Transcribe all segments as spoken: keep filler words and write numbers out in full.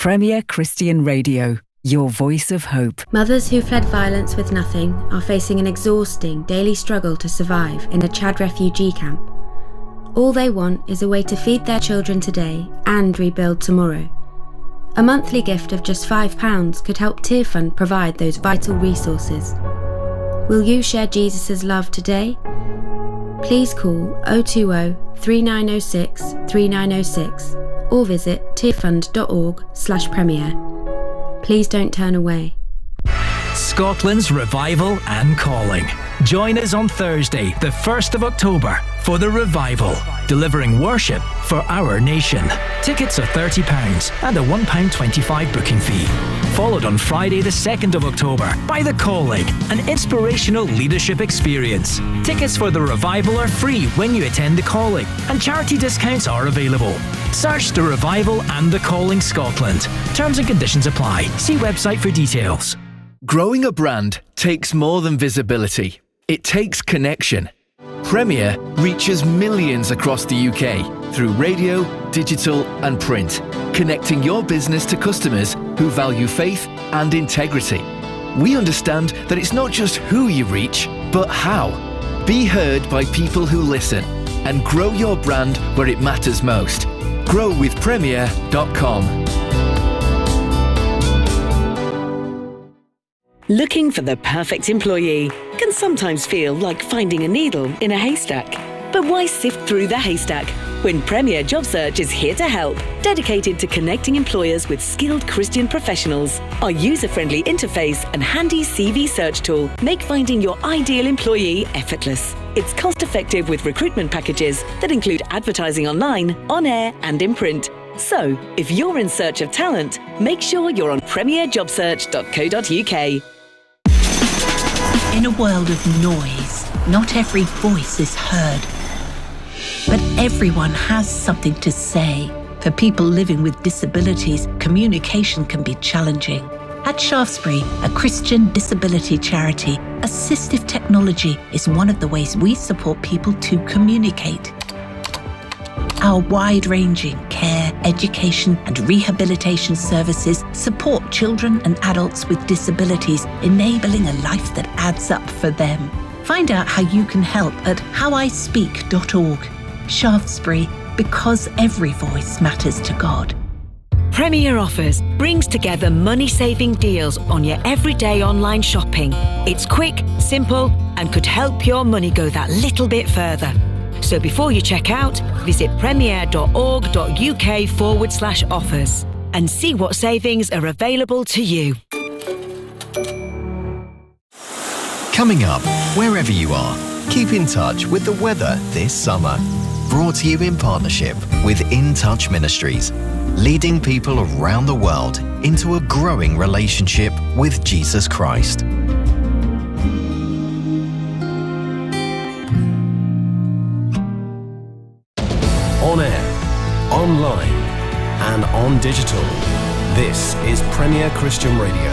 Premier Christian Radio, your voice of hope. Mothers who fled violence with nothing are facing an exhausting daily struggle to survive in a Chad refugee camp. All they want is a way to feed their children today and rebuild tomorrow. A monthly gift of just five pounds could help Tearfund provide those vital resources. Will you share Jesus' love today? Please call oh two oh, three nine oh six, three nine oh six or visit tearfund.org slash premier. Please don't turn away. Scotland's Revival and Calling. Join us on Thursday, the first of October, for the Revival, delivering worship for our nation. Tickets are thirty pounds and a one pound twenty-five booking fee. Followed on Friday, the second of October, by The Calling, an inspirational leadership experience. Tickets for the Revival are free when you attend The Calling, and charity discounts are available. Search The Revival and The Calling Scotland. Terms and conditions apply. See website for details. Growing a brand takes more than visibility. It takes connection. Premier reaches millions across the U K through radio, digital and print, connecting your business to customers who value faith and integrity. We understand that it's not just who you reach, but how. Be heard by people who listen and grow your brand where it matters most. grow with premier dot com. Looking for the perfect employee can sometimes feel like finding a needle in a haystack. But why sift through the haystack when Premier Job Search is here to help, dedicated to connecting employers with skilled Christian professionals? Our user-friendly interface and handy C V search tool make finding your ideal employee effortless. It's cost-effective with recruitment packages that include advertising online, on air and in print. So, if you're in search of talent, make sure you're on premier job search dot co dot uk. In a world of noise, not every voice is heard. But everyone has something to say. For people living with disabilities, communication can be challenging. At Shaftesbury, a Christian disability charity, assistive technology is one of the ways we support people to communicate. Our wide-ranging care, education and rehabilitation services support children and adults with disabilities, enabling a life that adds up for them. Find out how you can help at how I speak dot org. Shaftesbury, because every voice matters to God. Premier Offers brings together money-saving deals on your everyday online shopping. It's quick, simple and could help your money go that little bit further. So before you check out, visit premier dot org dot uk forward slash offers and see what savings are available to you. Coming up, wherever you are, keep in touch with the weather this summer. Brought to you in partnership with In Touch Ministries, leading people around the world into a growing relationship with Jesus Christ. On air, online, and on digital. This is Premier Christian Radio.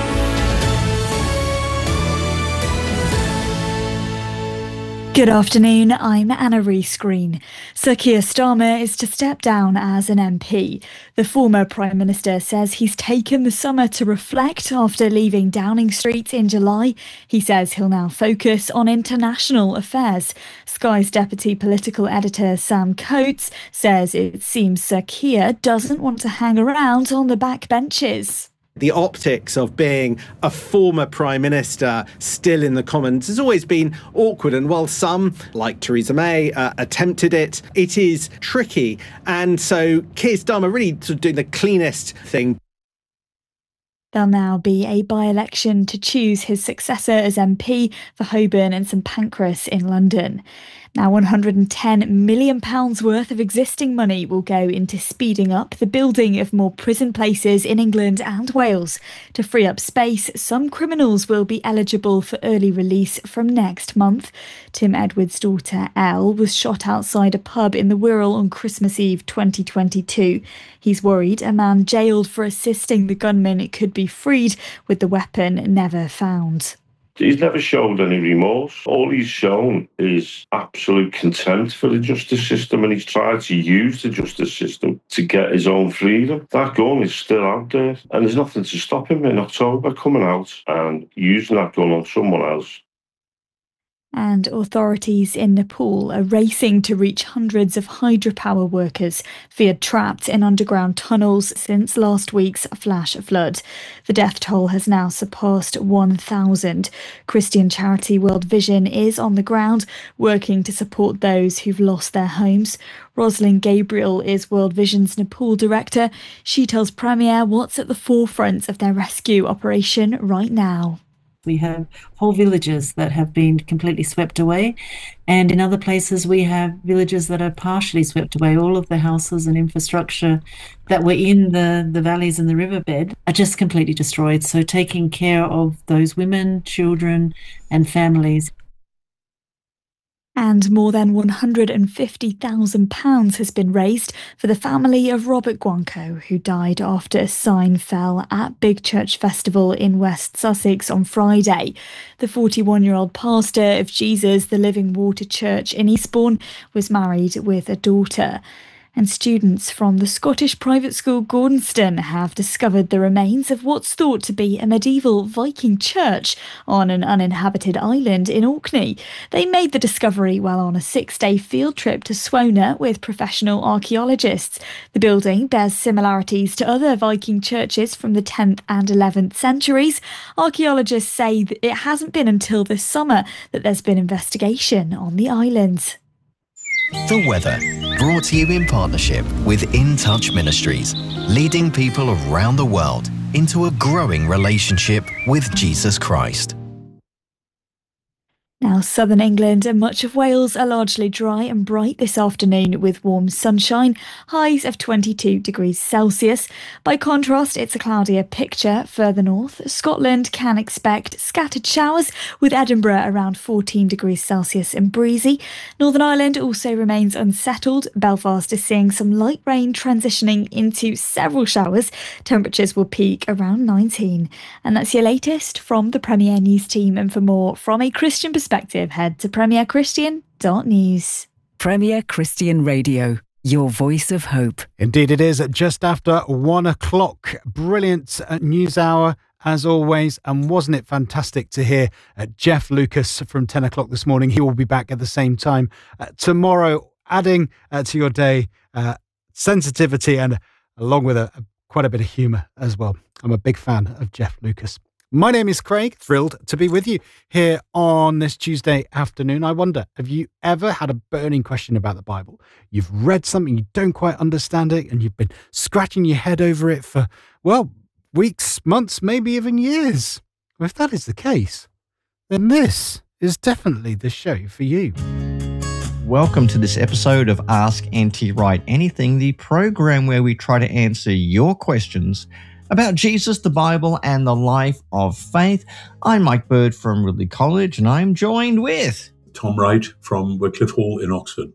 Good afternoon, I'm Anna Rees-Green. Sir Keir Starmer is to step down as an M P. The former Prime Minister says he's taken the summer to reflect after leaving Downing Street in July. He says he'll now focus on international affairs. Sky's deputy political editor Sam Coates says it seems Sir Keir doesn't want to hang around on the backbenches. The optics of being a former Prime Minister still in the Commons has always been awkward. And while some, like Theresa May, uh, attempted it, it is tricky. And so Keir Starmer really sort of doing the cleanest thing. There'll now be a by-election to choose his successor as M P for Holborn and St Pancras in London. Now one hundred ten million pounds worth of existing money will go into speeding up the building of more prison places in England and Wales. To free up space, some criminals will be eligible for early release from next month. Tim Edwards' daughter Elle was shot outside a pub in the Wirral on Christmas Eve twenty twenty-two. He's worried a man jailed for assisting the gunman could be freed, with the weapon never found. He's never showed any remorse. All he's shown is absolute contempt for the justice system, and he's tried to use the justice system to get his own freedom. That gun is still out there, and there's nothing to stop him in October coming out and using that gun on someone else. And authorities in Nepal are racing to reach hundreds of hydropower workers feared trapped in underground tunnels since last week's flash flood. The death toll has now surpassed one thousand. Christian charity World Vision is on the ground, working to support those who've lost their homes. Rosalind Gabriel is World Vision's Nepal director. She tells Premier what's at the forefront of their rescue operation right now. We have whole villages that have been completely swept away, and in other places we have villages that are partially swept away. All of the houses and infrastructure that were in the, the valleys and the riverbed are just completely destroyed. So taking care of those women, children and families. And more than one hundred fifty thousand pounds has been raised for the family of Robert Guanco, who died after a sign fell at Big Church Festival in West Sussex on Friday. The forty-one-year-old pastor of Jesus the Living Water Church in Eastbourne was married with a daughter. And students from the Scottish private school Gordonston have discovered the remains of what's thought to be a medieval Viking church on an uninhabited island in Orkney. They made the discovery while on a six-day field trip to Swona with professional archaeologists. The building bears similarities to other Viking churches from the tenth and eleventh centuries. Archaeologists say that it hasn't been until this summer that there's been investigation on the island. The weather, brought to you in partnership with In Touch Ministries, leading people around the world into a growing relationship with Jesus Christ. Now, southern England and much of Wales are largely dry and bright this afternoon with warm sunshine, highs of twenty-two degrees Celsius. By contrast, it's a cloudier picture further north. Scotland can expect scattered showers with Edinburgh around fourteen degrees Celsius and breezy. Northern Ireland also remains unsettled. Belfast is seeing some light rain transitioning into several showers. Temperatures will peak around nineteen. And that's your latest from the Premier News team. And for more from a Christian perspective, head to premier christian dot news. Premier Christian Radio, your voice of hope. Indeed it is, just after one o'clock. Brilliant news hour as always, and wasn't it fantastic to hear uh, Jeff Lucas from ten o'clock this morning. He will be back at the same time uh, tomorrow, adding uh, to your day uh, sensitivity and along with a, a, quite a bit of humour as well. I'm a big fan of Jeff Lucas. My name is Craig, thrilled to be with you here on this Tuesday afternoon. I wonder, have you ever had a burning question about the Bible? You've read something, you don't quite understand it, and you've been scratching your head over it for, well, weeks, months, maybe even years. Well, if that is the case, then this is definitely the show for you. Welcome to this episode of Ask Auntie Write Anything, the program where we try to answer your questions about Jesus, the Bible, and the life of faith. I'm Mike Bird from Ridley College, and I'm joined with Tom Wright from Wycliffe Hall in Oxford.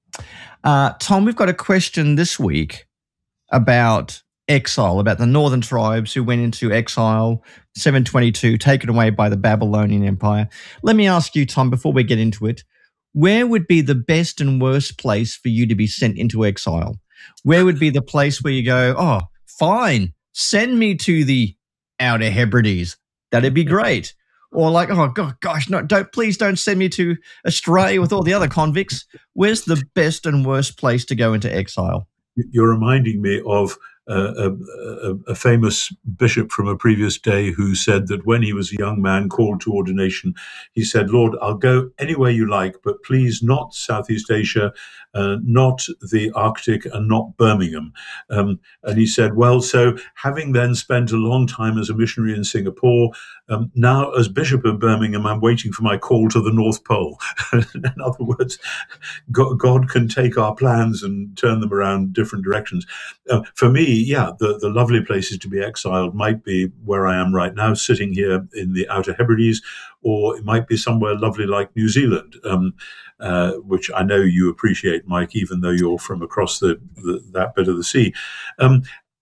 Uh, Tom, we've got a question this week about exile, about the northern tribes who went into exile, seven twenty-two, taken away by the Babylonian Empire. Let me ask you, Tom, before we get into it, where would be the best and worst place for you to be sent into exile? Where would be the place where you go, oh, fine, send me to the Outer Hebrides. That'd be great. Or like, oh God, gosh, no, don't please don't send me to Australia with all the other convicts. Where's the best and worst place to go into exile? You're reminding me of uh, a, a, a famous bishop from a previous day who said that when he was a young man called to ordination, he said, Lord, I'll go anywhere you like, but please not Southeast Asia, uh, not the Arctic, and not Birmingham. Um, and he said, well, so having then spent a long time as a missionary in Singapore, um, now as Bishop of Birmingham, I'm waiting for my call to the North Pole. In other words, God, God can take our plans and turn them around different directions. Uh, for me, yeah, the, the lovely places to be exiled might be where I am right now, sitting here in the Outer Hebrides, or it might be somewhere lovely like New Zealand, um, uh, which I know you appreciate, Mike, even though you're from across the, the that bit of the sea. Um,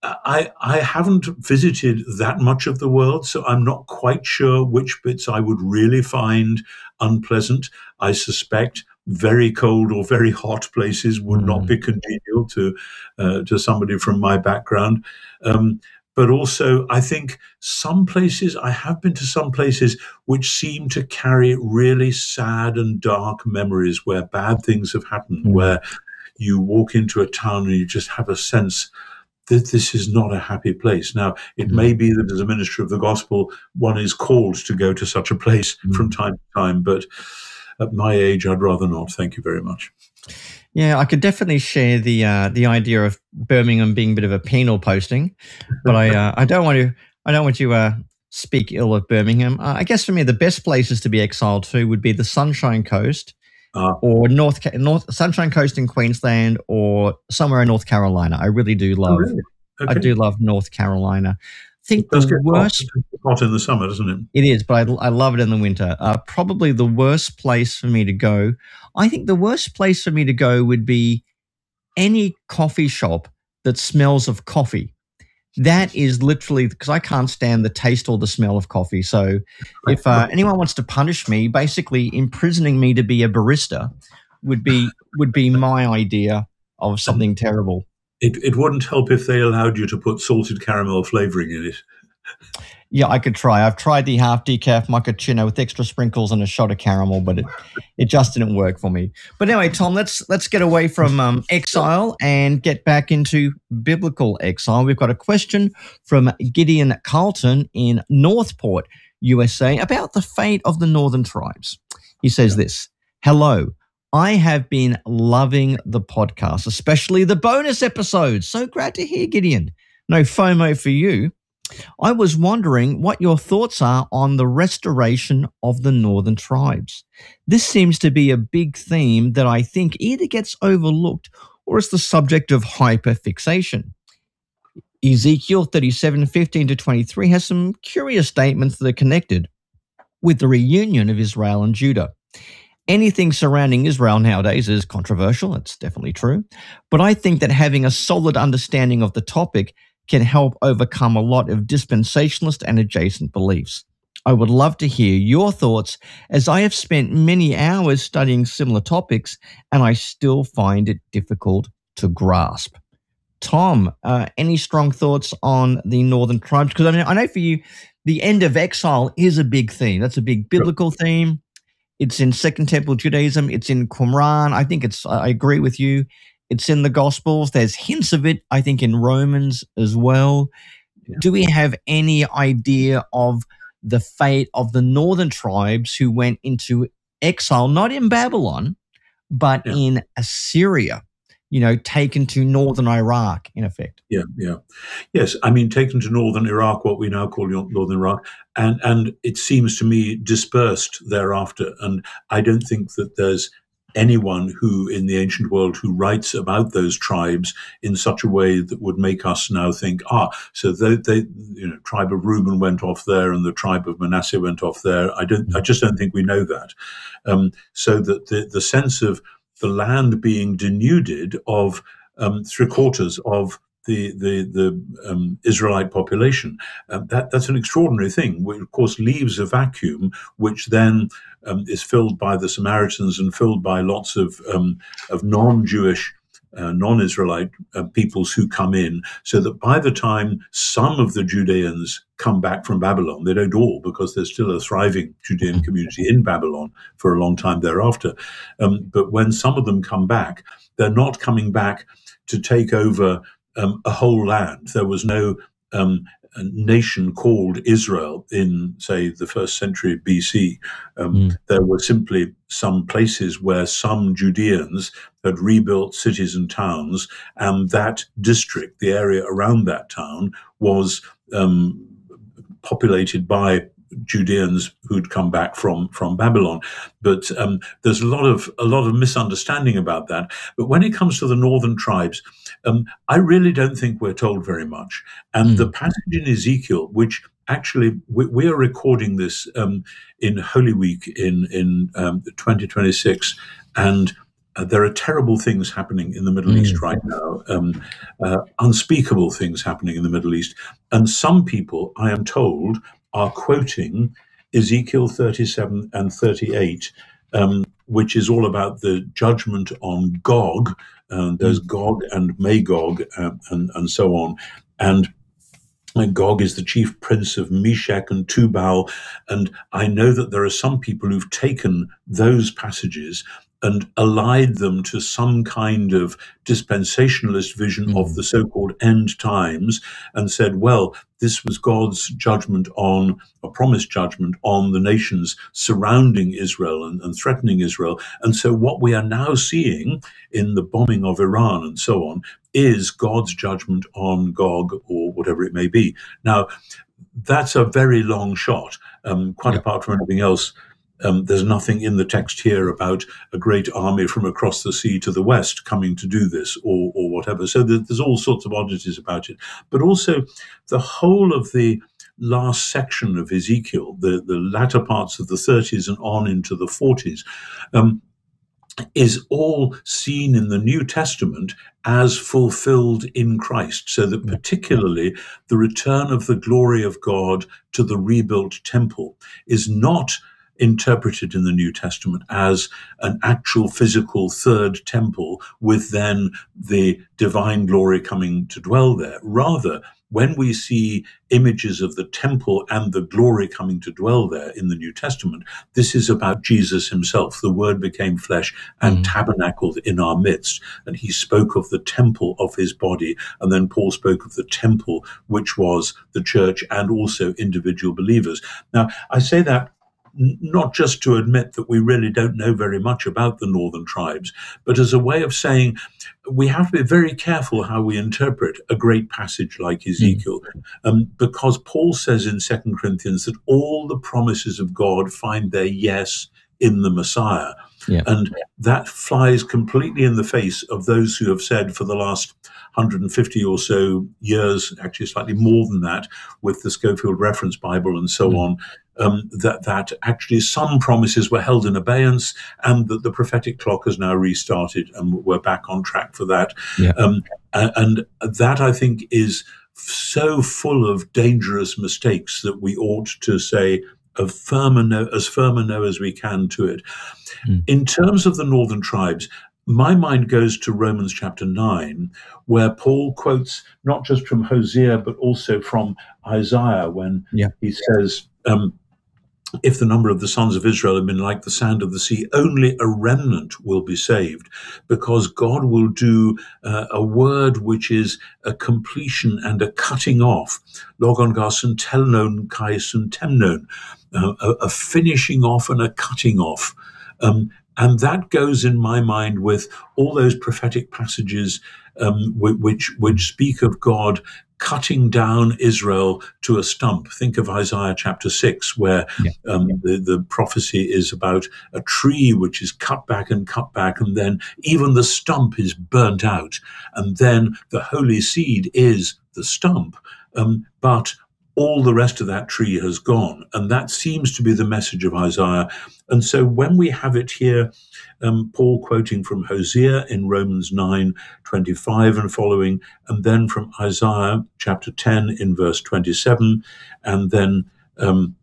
I, I haven't visited that much of the world, so I'm not quite sure which bits I would really find unpleasant. I suspect very cold or very hot places would mm. not be congenial to uh, to somebody from my background. Um, but also, I think some places, I have been to some places which seem to carry really sad and dark memories where bad things have happened, mm. where you walk into a town and you just have a sense that this is not a happy place. Now, it mm. may be that as a minister of the gospel, one is called to go to such a place mm. from time to time, but at my age, I'd rather not. Thank you very much. Yeah, I could definitely share the uh, the idea of Birmingham being a bit of a penal posting, but I uh, I don't want to I don't want to uh, speak ill of Birmingham. Uh, I guess for me, the best places to be exiled to would be the Sunshine Coast, uh, or North North Sunshine Coast in Queensland, or somewhere in North Carolina. I really do love. Oh, really? Okay. I do love North Carolina. I think it does the get worst hot, hot in the summer, doesn't it? It is, but I, I love it in the winter. Uh, probably the worst place for me to go. I think the worst place for me to go would be any coffee shop that smells of coffee. That is literally because I can't stand the taste or the smell of coffee. So if uh, anyone wants to punish me, basically imprisoning me to be a barista would be would be my idea of something terrible. It it wouldn't help if they allowed you to put salted caramel flavouring in it. Yeah, I could try. I've tried the half decaf mochaccino with extra sprinkles and a shot of caramel, but it, it just didn't work for me. But anyway, Tom, let's let's get away from um, exile and get back into biblical exile. We've got a question from Gideon Carlton in Northport, U S A, about the fate of the Northern Tribes. He says this: "Hello. I have been loving the podcast, especially the bonus episodes. So glad to hear, Gideon. No FOMO for you. I was wondering what your thoughts are on the restoration of the Northern Tribes. This seems to be a big theme that I think either gets overlooked or is the subject of hyperfixation. Ezekiel thirty-seven, fifteen to twenty-three has some curious statements that are connected with the reunion of Israel and Judah. Anything surrounding Israel nowadays is controversial. It's definitely true. But I think that having a solid understanding of the topic can help overcome a lot of dispensationalist and adjacent beliefs. I would love to hear your thoughts, as I have spent many hours studying similar topics and I still find it difficult to grasp." Tom, uh, any strong thoughts on the Northern Tribes? Because I mean, I know for you, the end of exile is a big theme. That's a big biblical theme. It's in Second Temple Judaism. It's in Qumran. I think it's, I agree with you. It's in the Gospels. There's hints of it, I think, in Romans as well. Yeah. Do we have any idea of the fate of the Northern Tribes who went into exile, not in Babylon, but yeah. in Assyria, you know, taken to northern Iraq, in effect? Yeah, yeah. Yes, I mean, taken to northern Iraq, what we now call northern Iraq, and, and it seems to me dispersed thereafter. And I don't think that there's anyone who in the ancient world who writes about those tribes in such a way that would make us now think, ah, so they, they you know, tribe of Reuben went off there and the tribe of Manasseh went off there. I don't, I just don't think we know that. Um, so that the, the sense of the land being denuded of um, three quarters of the the the um, Israelite population, um, that that's an extraordinary thing, which of course leaves a vacuum, which then um, is filled by the Samaritans and filled by lots of um, of non-Jewish, uh, non-Israelite uh, peoples who come in, so that by the time some of the Judeans come back from Babylon, they don't all, because there's still a thriving Judean community in Babylon for a long time thereafter. Um, but when some of them come back, they're not coming back to take over Um, a whole land. There was no um, nation called Israel in, say, the first century B C. Um, mm. There were simply some places where some Judeans had rebuilt cities and towns, and that district, the area around that town, was um, populated by Judeans who'd come back from from Babylon. But um, there's a lot of a lot of misunderstanding about that. But when it comes to the northern tribes, um, I really don't think we're told very much. And mm. the passage in Ezekiel, which actually we, we are recording this um, in Holy Week in in um, twenty twenty-six, and Uh, there are terrible things happening in the Middle mm. East right now, um, uh, unspeakable things happening in the Middle East. And some people, I am told, are quoting Ezekiel thirty-seven and thirty-eight, um, which is all about the judgment on Gog. Uh, there's mm. Gog and Magog uh, and, and so on. And And Gog is the chief prince of Meshech and Tubal. And I know that there are some people who've taken those passages and allied them to some kind of dispensationalist vision mm. of the so-called end times and said, well, this was God's judgment on, a promised judgment on the nations surrounding Israel and, and threatening Israel. And so what we are now seeing in the bombing of Iran and so on is God's judgment on Gog or whatever it may be. Now, that's a very long shot, um, quite yeah. apart from anything else. Um, there's nothing in the text here about a great army from across the sea to the west coming to do this or, or whatever. So there's all sorts of oddities about it. But also the whole of the last section of Ezekiel, the, the latter parts of the thirties and on into the forties, um, is all seen in the New Testament as fulfilled in Christ, so that particularly the return of the glory of God to the rebuilt temple is not interpreted in the New Testament as an actual physical third temple with then the divine glory coming to dwell there. Rather, when we see images of the temple and the glory coming to dwell there in the New Testament, this is about Jesus himself. The Word became flesh and mm. tabernacled in our midst. And he spoke of the temple of his body. And then Paul spoke of the temple, which was the church and also individual believers. Now, I say that not just to admit that we really don't know very much about the northern tribes, but as a way of saying we have to be very careful how we interpret a great passage like Ezekiel, mm. um, because Paul says in Second Corinthians that all the promises of God find their yes in the Messiah. Yeah. And that flies completely in the face of those who have said for the last one hundred fifty or so years, actually slightly more than that, with the Scofield Reference Bible and so mm. on, um, that, that actually some promises were held in abeyance and that the prophetic clock has now restarted and we're back on track for that. Yeah. Um, and that, I think, is so full of dangerous mistakes that we ought to say, Of firm a no, as firm a no as we can to it. Mm. In terms of the northern tribes, my mind goes to Romans chapter nine, where Paul quotes not just from Hosea, but also from Isaiah, when yeah. he says, um, if the number of the sons of Israel had been like the sand of the sea, only a remnant will be saved, because God will do uh, a word which is a completion and a cutting off, logon garson telnon kaisun temnon, uh, a, a finishing off and a cutting off. Um, and that goes in my mind with all those prophetic passages um, which, which speak of God cutting down Israel to a stump. Think of Isaiah chapter six, where yeah. um, the, the prophecy is about a tree which is cut back and cut back, and then even the stump is burnt out. And then the holy seed is the stump. Um, but all the rest of that tree has gone. And that seems to be the message of Isaiah. And so when we have it here, um, Paul quoting from Hosea in Romans nine twenty-five and following, and then from Isaiah chapter ten in verse twenty-seven, and then um,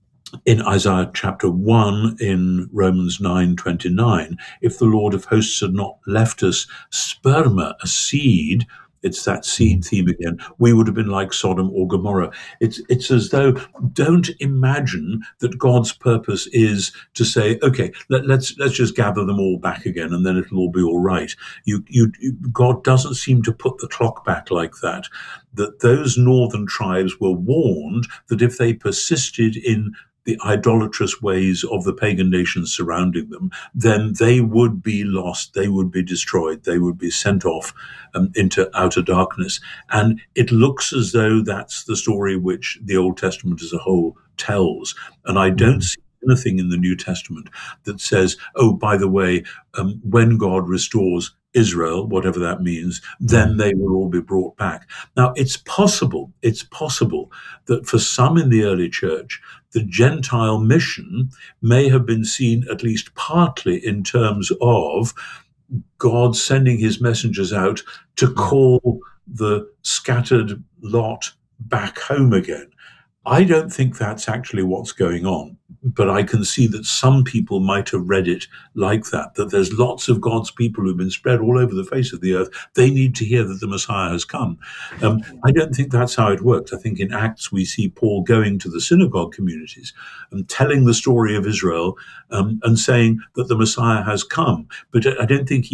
in Isaiah chapter one in Romans nine twenty-nine, if the Lord of hosts had not left us sperma, a seed, it's that seed theme again, we would have been like Sodom or Gomorrah. It's it's as though, don't imagine that God's purpose is to say, okay, let, let's let's just gather them all back again and then it'll all be all right. You, you, God doesn't seem to put the clock back like that. That those northern tribes were warned that if they persisted in the idolatrous ways of the pagan nations surrounding them, then they would be lost, they would be destroyed, they would be sent off um, into outer darkness. And it looks as though that's the story which the Old Testament as a whole tells. And I don't see anything in the New Testament that says, oh, by the way, um, when God restores Israel, whatever that means, then they will all be brought back. Now, it's possible, it's possible that for some in the early church, the Gentile mission may have been seen at least partly in terms of God sending his messengers out to call the scattered lot back home again. I don't think that's actually what's going on, but I can see that some people might have read it like that, that there's lots of God's people who've been spread all over the face of the earth. They need to hear that the Messiah has come. Um, I don't think that's how it worked. I think in Acts we see Paul going to the synagogue communities and telling the story of Israel um, and saying that the Messiah has come. But I don't think he